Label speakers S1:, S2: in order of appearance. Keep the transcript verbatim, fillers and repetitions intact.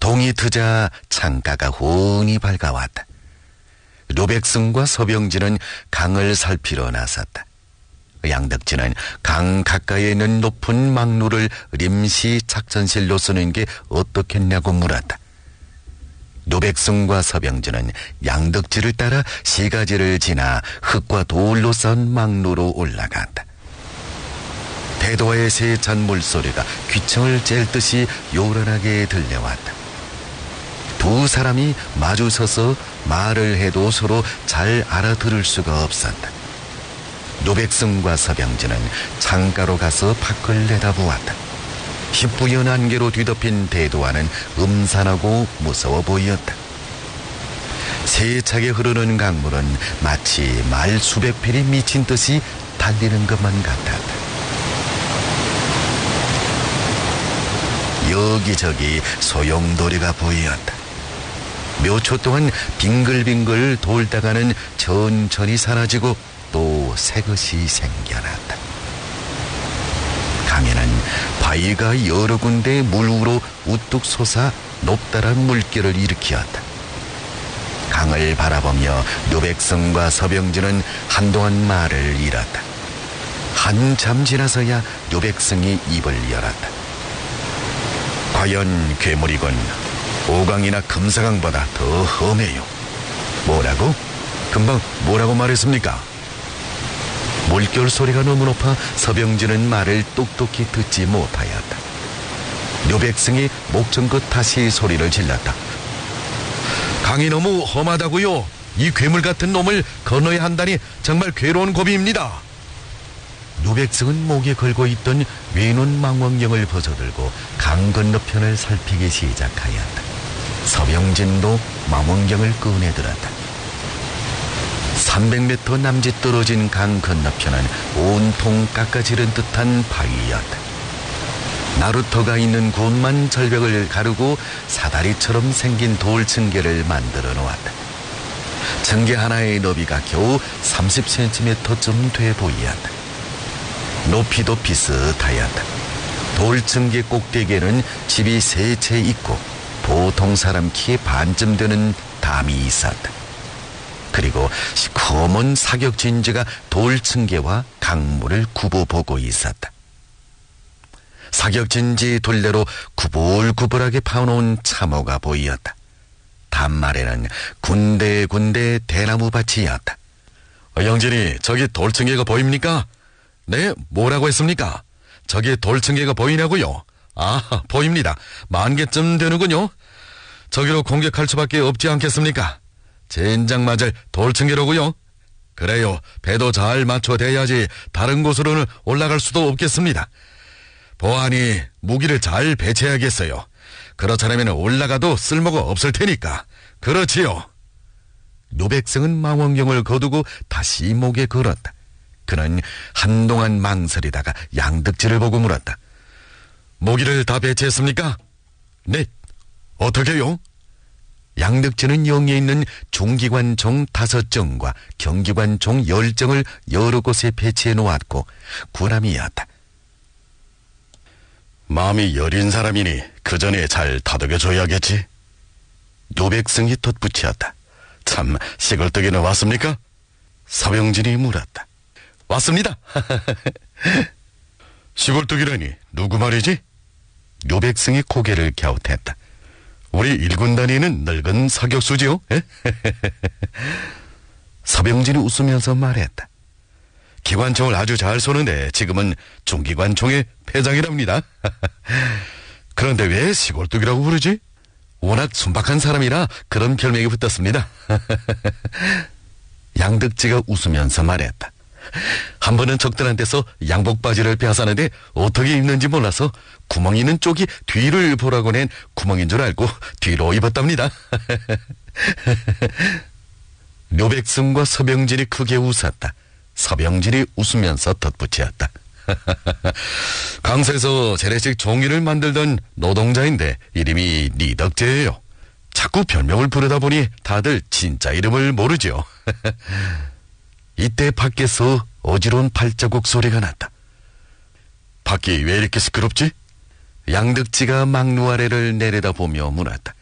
S1: 동이 트자 창가가 훤히 밝아왔다. 료백승과 서병진은 강을 살피러 나섰다. 양덕진은 강 가까이에 있는 높은 막루를 림시 작전실로 쓰는 게 어떻겠냐고 물었다. 료백승과 서병진은 양덕지를 따라 시가지를 지나 흙과 돌로 쌓은 막루로 올라갔다. 대도와의 세찬 물소리가 귀청을 잴 듯이 요란하게 들려왔다. 두 사람이 마주서서 말을 해도 서로 잘 알아들을 수가 없었다. 료백승과 서병진은 창가로 가서 밖을 내다보았다. 희뿌연 안개로 뒤덮인 대도와는 음산하고 무서워 보였다. 세차게 흐르는 강물은 마치 말 수백 필이 미친 듯이 달리는 것만 같았다. 여기저기 소용돌이가 보였다. 몇 초 동안 빙글빙글 돌다가는 천천히 사라지고 또 새것이 생겨났다. 강에는 바위가 여러 군데 물 위로 우뚝 솟아 높다란 물결을 일으켰다. 강을 바라보며 료백승과 서병진은 한동안 말을 잃었다. 한참 지나서야 료백승이 입을 열었다. 과연 괴물이건 오강이나 금사강보다 더 험해요. 뭐라고? 금방 뭐라고 말했습니까? 물결 소리가 너무 높아 서병진은 말을 똑똑히 듣지 못하였다. 료백승이 목청껏 다시 소리를 질렀다. 강이 너무 험하다고요. 이 괴물 같은 놈을 건너야 한다니 정말 괴로운 고비입니다. 료백승은 목에 걸고 있던 외눈 망원경을 벗어들고 강 건너편을 살피기 시작하였다. 서병진도 망원경을 꺼내들었다. 삼백 미터 남짓 떨어진 강 건너편은 온통 깎아지른 듯한 바위였다. 나루터가 있는 곳만 절벽을 가르고 사다리처럼 생긴 돌 층계를 만들어 놓았다. 층계 하나의 너비가 겨우 삼십 센티미터쯤 돼 보였다. 높이도 비슷하였다. 돌 층계 꼭대기에는 집이 세 채 있고 보통 사람 키의 반쯤 되는 담이 있었다. 그리고 시커먼 사격진지가 돌 층계와 강물을 굽어보고 있었다. 사격진지 둘레로 구불구불하게 파놓은 참호가 보이었다. 담 아래는 군데군데 대나무 밭이었다. 어, 영진이, 저기 돌 층계가 보입니까? 네, 뭐라고 했습니까? 저기 돌 층계가 보이냐고요? 아, 보입니다. 만 개쯤 되는군요. 저기로 공격할 수밖에 없지 않겠습니까? 젠장 맞을 돌 층계로고요. 그래요. 배도 잘 맞춰대야지 다른 곳으로는 올라갈 수도 없겠습니다. 보안이 무기를 잘 배치해야겠어요. 그렇지 않으면 올라가도 쓸모가 없을 테니까. 그렇지요. 료백승은 망원경을 거두고 다시 목에 걸었다. 그는 한동안 망설이다가 양덕지를 보고 물었다. 모기를 다 배치했습니까? 네. 어떻게요? 양덕지는 영에 있는 중기관총 다섯 정과 경기관총 열 정을 여러 곳에 배치해 놓았고 구람이었다. 마음이 여린 사람이니 그 전에 잘 다독여줘야겠지. 료백승이 덧붙였다. 참, 시골뜨기는 왔습니까? 서병진이 물었다. 왔습니다. 시골뜨기라니 누구 말이지? 료백승이 고개를 갸웃했다. 우리 일군 다니는 늙은 사격수지요? 서병진이 웃으면서 말했다. 기관총을 아주 잘 쏘는데 지금은 중기관총의 패장이랍니다. 그런데 왜 시골뚝이라고 부르지? 워낙 순박한 사람이라 그런 별명이 붙었습니다. 양덕지가 웃으면서 말했다. 한 번은 적들한테서 양복바지를 빼앗았는데 어떻게 입는지 몰라서 구멍 있는 쪽이 뒤를 보라고 낸 구멍인 줄 알고 뒤로 입었답니다. 료백승과 서병진이 크게 웃었다. 서병진이 웃으면서 덧붙였다. 강서에서 재래식 종이를 만들던 노동자인데 이름이 니덕재예요. 자꾸 별명을 부르다 보니 다들 진짜 이름을 모르죠. 이때 밖에서 어지러운 발자국 소리가 났다. 밖이 왜 이렇게 시끄럽지? 양덕지가 막루 아래를 내려다보며 물었다.